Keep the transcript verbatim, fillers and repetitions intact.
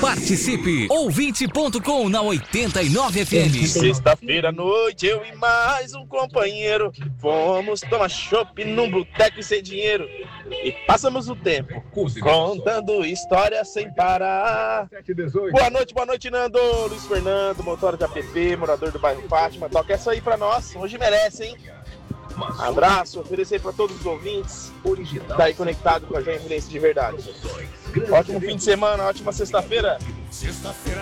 Participe! ouvinte ponto com na oitenta e nove F M. Sexta-feira à noite, eu e mais um companheiro fomos tomar chopp num boteco sem dinheiro e passamos o tempo contando histórias sem parar. Boa noite, boa noite, Nando. Luiz Fernando, motor de app, morador do bairro Fátima. Toca essa aí pra nós, hoje merece, hein? Abraço, oferecer para todos os ouvintes tá aí conectado com a Jovem Fluminense de verdade. Ótimo fim de semana, ótima sexta-feira.